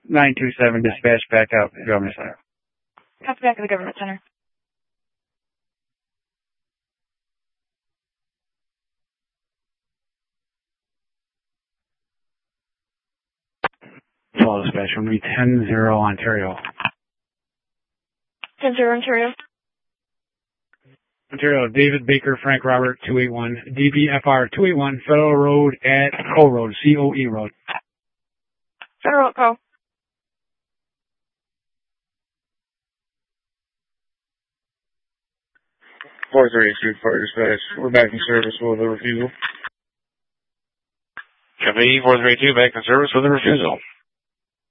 927, dispatch back out to the Government Center. Copy back at the Government Center. Follow dispatch from 10-0 Ontario. 10-0 Ontario. Ontario, David Baker, Frank Robert, 281, DBFR 281, Federal Road at Co Road, COE Road. Federal Co. 432 for dispatch. We're back in service with a refusal. Copy 432, back in service with a refusal.